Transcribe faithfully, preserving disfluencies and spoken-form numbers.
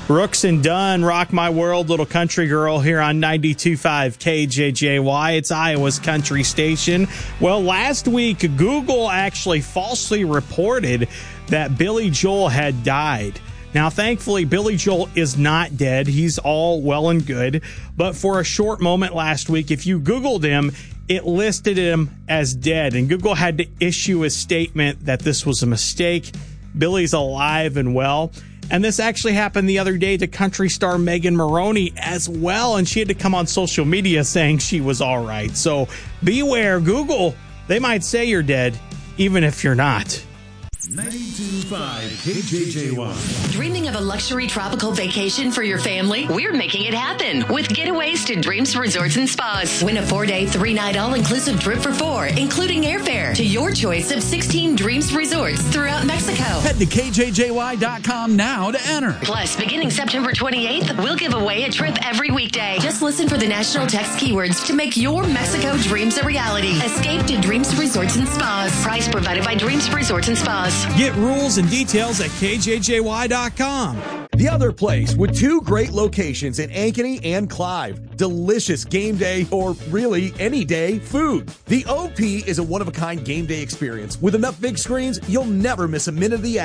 Brooks and Dunn, Rock My World, Little Country Girl here on ninety-two point five K J J Y. It's Iowa's country station. Well, last week, Google actually falsely reported that Billy Joel had died. Now, thankfully, Billy Joel is not dead. He's all well and good. But for a short moment last week, if you Googled him, it listed him as dead. And Google had to issue a statement that this was a mistake. Billy's alive and well. And this actually happened the other day to country star Megan Maroney as well. And she had to come on social media saying she was all right. So beware, Google. They might say you're dead, even if you're not. ninety-two point five K J J Y. Dreaming of a luxury tropical vacation for your family? We're making it happen with Getaways to Dreams Resorts and Spas. Win a four-day, three-night all-inclusive trip for four, including airfare, to your choice of sixteen Dreams Resorts throughout Mexico. Head to K J J Y dot com now to enter. Plus, beginning September twenty-eighth, we'll give away a trip every weekday. Just listen for the national text keywords to make your Mexico dreams a reality. Escape to Dreams Resorts and Spas. Price provided by Dreams Resorts and Spas. Get rules and details at K J J Y dot com. The Other Place, with two great locations in Ankeny and Clive. Delicious game day, or really any day, food. The O P is a one-of-a-kind game day experience. With enough big screens, you'll never miss a minute of the action.